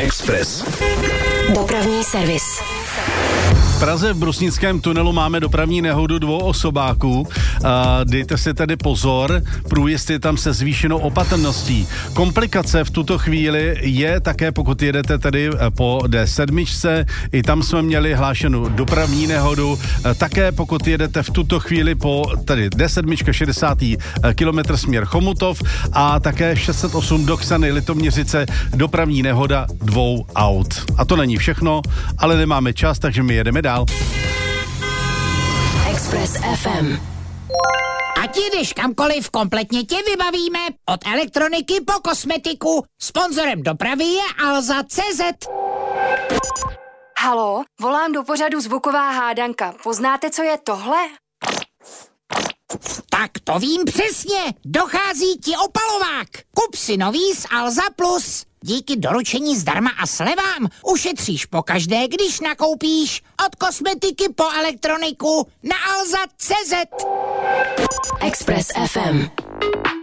Express. Dopravní servis. V Praze v Brusnickém tunelu máme dopravní nehodu 2 osobáků. Dejte si tedy pozor, průjezd je tam se zvýšenou opatrností. Komplikace v tuto chvíli je také, pokud jedete tedy po D7, i tam jsme měli hlášenou dopravní nehodu. Také pokud jedete v tuto chvíli po tedy D7, 60. kilometr směr Chomutov a také 608 do Ksany Litoměřice dopravní nehoda 2 aut. A to není všechno, ale nemáme čas, takže my jedeme dál. Express FM. Ať jdeš kamkoliv, kompletně tě vybavíme. Od elektroniky po kosmetiku. Sponzorem dopravy je Alza.cz. Haló, volám do pořadu Zvuková hádanka. Poznáte, co je tohle? Tak to vím přesně. Dochází ti opalovák. Kup si nový z Alza Plus. Díky doručení zdarma a slevám ušetříš pokaždé, když nakoupíš. Od kosmetiky po elektroniku na Alza.cz. Express FM.